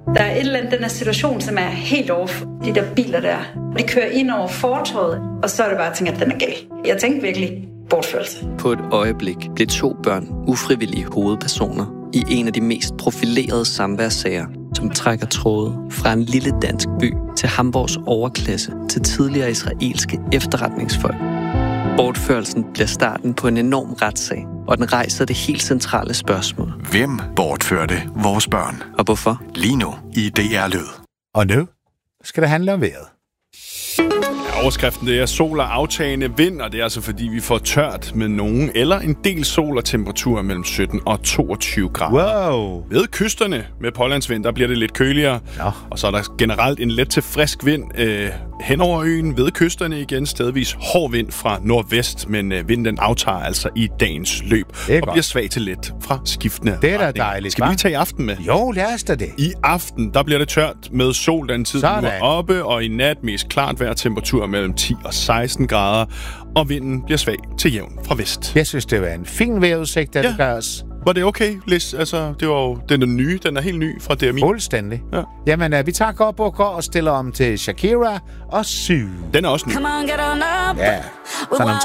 Der er et eller andet, den her situation, som er helt off. De der biler der, de kører ind over fortovet, og så er det bare, at tænke, at den er gal. Jeg tænkte virkelig bortførelse. På et øjeblik blev 2 børn ufrivillige hovedpersoner i en af de mest profilerede samværssager, som trækker tråde fra en lille dansk by til Hamburgs overklasse til tidligere israelske efterretningsfolk. Bortførelsen bliver starten på en enorm retssag, og den rejser det helt centrale spørgsmål. Hvem bortførte vores børn? Og hvorfor? Lige nu i DR Lyd. Og nu skal det handle om vejret. Overskriften det er sol og aftagende vind, og det er altså fordi, vi får tørt med nogen eller en del sol og temperaturer mellem 17 og 22 grader. Wow! Ved kysterne med pålandsvind, der bliver det lidt køligere, Ja. og så er der generelt en let til frisk vind hen over øen. Ved kysterne igen stedvis hård vind fra nordvest, men vinden aftager altså i dagens løb og godt. bliver svag til let fra skiftende Det er da retninger. dejligt, Skal vi lige tage i aften med? Jo, lad os da det. I aften, der bliver det tørt med sol, den tid Sådan. nu er oppe, og i nat mest klart vejr, temperatur mellem 10 og 16 grader, og vinden bliver svag til jævn fra vest. Jeg synes, det var en fin vejrudsigt, at Ja. det gør os. Var det okay, Lis? Altså, det var jo den er helt ny fra DMI. Fuldstændig. Ja. Jamen, vi tager godt på og stiller om til Shakira og Sue. Den er også ny. Come on, get on up. Ja, sådan